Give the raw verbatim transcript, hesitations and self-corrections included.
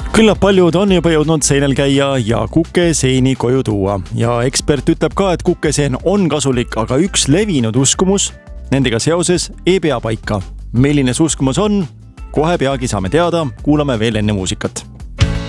Küllap paljud on juba jõudnud seinel käia ja kukeseeni koju tuua. Ja ekspert ütleb ka, et kukeseen on kasulik, aga üks levinud uskumus nendega seoses ei pea paika. Milline see uskumus on? Kohe peagi saame teada, kuulame veel enne muusikat.